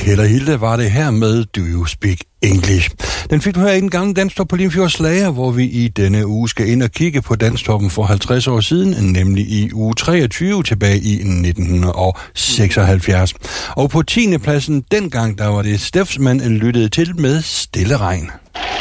Kjeld & Hilda var det her med Do You Speak English. Den fik du her i den gamle Danstop på Limfjords Slager, hvor vi i denne uge skal ind og kigge på Danstoppen for 50 år siden, nemlig i uge 23 tilbage i 1976. Og på 10. pladsen dengang, der var det Steps, man lyttede til med Stille Regn.